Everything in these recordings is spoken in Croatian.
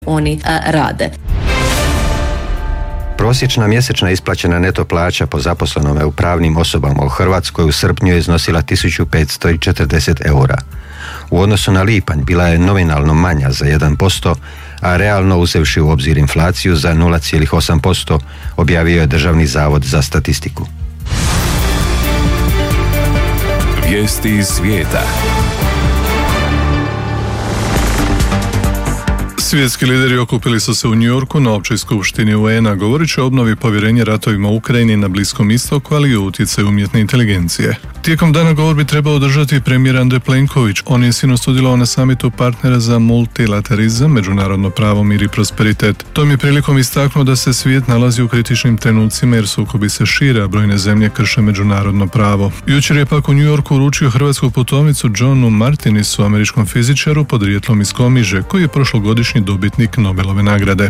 oni rade. Prosječna mjesečna isplaćena neto plaća po zaposlenome u pravnim osobama u Hrvatskoj u srpnju je iznosila 1540 eura. U odnosu na lipanj bila je nominalno manja za 1%, a realno uzevši u obzir inflaciju za 0,8%, objavio je Državni zavod za statistiku. Vijesti iz svijeta. Svjetski lideri okupili su se u New Yorku na općoj skupštini UN-a govoreći o obnovi povjerenja ratovima u Ukrajini na Bliskom istoku, ali i o utjecaju umjetne inteligencije. Tijekom dana govor bi trebao održati premijer Andrej Plenković. On je sinoć sudjelovao na samitu partnera za multilaterizam, međunarodno pravo, mir i prosperitet. Tom je prilikom istaknuo da se svijet nalazi u kritičnim trenucima jer sukobi se šire, a brojne zemlje krše međunarodno pravo. Jučer je pak u New Yorku uručio hrvatsku putovnicu Johnu Martinisu, američkom fizičaru podrijetlom iz Komiže, koji je prošlogodišnji dobitnik Nobelove nagrade.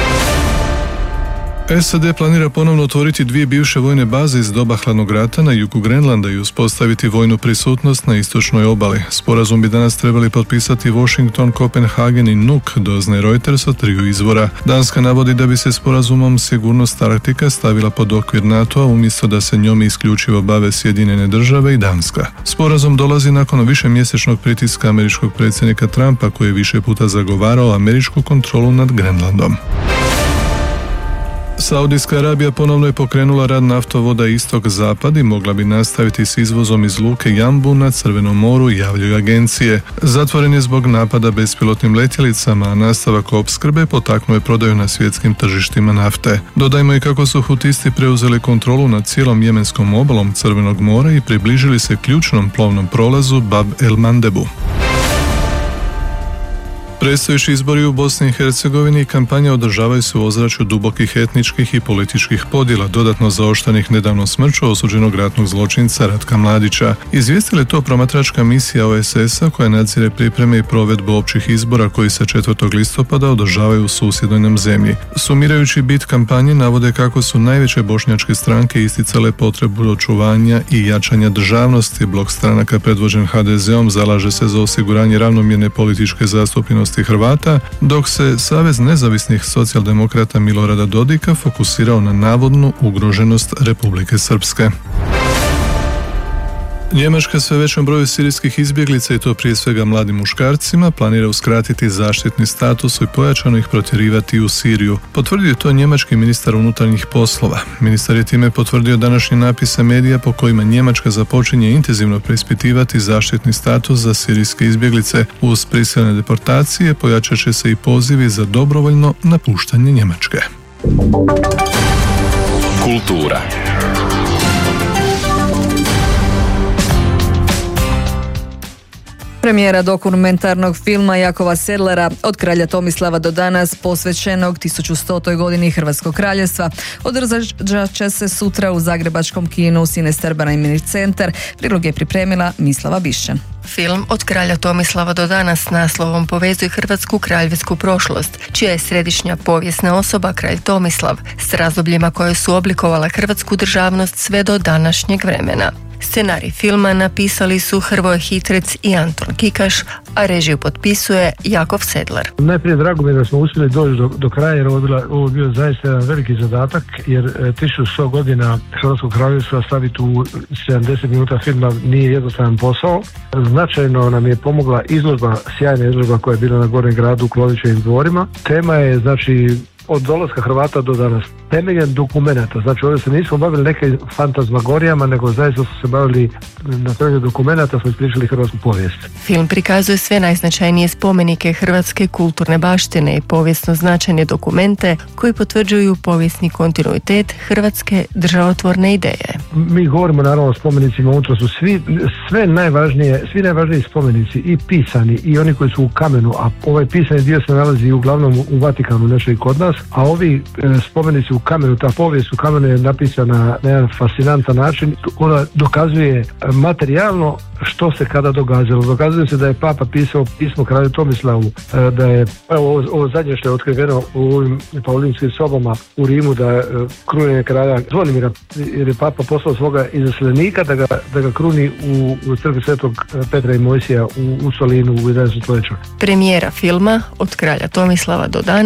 SAD planira ponovno otvoriti 2 bivše vojne baze iz doba hladnog rata na jugu Grenlanda i uspostaviti vojnu prisutnost na istočnoj obali. Sporazum bi danas trebali potpisati Washington, Kopenhagen i Nuuk, doznaje Reuters od 3 izvora. Danska navodi da bi se sporazumom sigurnost Arktika stavila pod okvir NATO-a umjesto da se njome isključivo bave Sjedinjene države i Danska. Sporazum dolazi nakon višemjesečnog pritiska američkog predsjednika Trumpa, koji je više puta zagovarao američku kontrolu nad Grenlandom. Saudijska Arabija ponovno je pokrenula rad naftovoda istok-zapad i mogla bi nastaviti s izvozom iz luke Jambu na Crvenom moru, javljaju agencije. Zatvoren je zbog napada bespilotnim letjelicama, a nastavak opskrbe potaknuo je prodaju na svjetskim tržištima nafte. Dodajmo i kako su hutisti preuzeli kontrolu nad cijelom jemenskom obalom Crvenog mora i približili se ključnom plovnom prolazu Bab el Mandebu. Predstojeći izbori u Bosni i Hercegovini i kampanja održavaju se u ozračju dubokih etničkih i političkih podjela, dodatno zaoštranih nedavno smrću osuđenog ratnog zločinca Ratka Mladića. Izvijestila je to promatračka misija OESS-a koja nadzire pripreme i provedbu općih izbora koji se 4. listopada održavaju u susjednoj nam zemlji. Sumirajući bit kampanje navode kako su najveće bošnjačke stranke isticale potrebu očuvanja i jačanja državnosti. Blok stranaka predvođen HDZ-om zalaže se za osiguranje ravnomjerne političke zastupljenosti Hrvata, dok se Savez nezavisnih socijaldemokrata Milorada Dodika fokusirao na navodnu ugroženost Republike Srpske. Njemačka sve većem broju sirijskih izbjeglica, i to prije svega mladim muškarcima, planira uskratiti zaštitni status i pojačano ih protjerivati u Siriju. Potvrdio je to njemački ministar unutarnjih poslova. Ministar je time potvrdio današnje napise medija po kojima Njemačka započinje intenzivno preispitivati zaštitni status za sirijske izbjeglice. Uz prisilne deportacije pojačat će se i pozivi za dobrovoljno napuštanje Njemačke. Kultura. Premijera dokumentarnog filma Jakova Sedlara Od kralja Tomislava do danas, posvećenog 1100. godini Hrvatskog kraljevstva, održat će se sutra u zagrebačkom kinu Sinestar Mini Centar. Prilog je pripremila Mislava Bišćan. Film Od kralja Tomislava do danas s naslovom povezuje hrvatsku kraljevsku prošlost, čija je središnja povijesna osoba kralj Tomislav, s razdobljima koje su oblikovala hrvatsku državnost sve do današnjeg vremena. Scenarij filma napisali su Hrvoje Hitrec i Anton Kikaš, a režiju potpisuje Jakov Sedlar. Najprije drago mi je da smo uspjeli doći do kraja, jer ovo je bio zaista jedan veliki zadatak, jer 1100 godina Hrvatskog kraljevstva staviti u 70 minuta filma nije jednostavan posao. Značajno nam je pomogla izložba, sjajna izložba koja je bila na Gornjem gradu u Klovićevim dvorima. Tema je od dolaska Hrvata do danas temeljem dokumenata. Znači ovdje se nismo bavili neke fantazmagorijama, nego zaista su se bavili na temelju dokumenata, smo ispričali hrvatsku povijest. Film prikazuje sve najznačajnije spomenike hrvatske kulturne baštine i povijesno značajne dokumente koji potvrđuju povijesni kontinuitet hrvatske državotvorne ideje. Mi govorimo naravno o spomenicima, unutra su svi najvažniji spomenici, i pisani i oni koji su u kamenu, a ovaj pisani dio se nalazi uglavnom u Vatikanu, nešto i kod nas, a ovi spomenici u kamenu, ta povijest u kamenu je napisana na jedan fascinantan način. Ona dokazuje materijalno što se kada događalo. Dokazuje se da je Papa pisao pismo kralju Tomislavu, da je ovo zadnje što je otkriveno u ovim Paulinskim sobama u Rimu, da je krunjenje kralja Zvonimira, jer je Papa poslao svoga izaslenika da ga kruni u crkvi Svetog Petra i Mojsija u Solinu u 11. stoljeću. Premijera filma Od kralja Tomislava do danas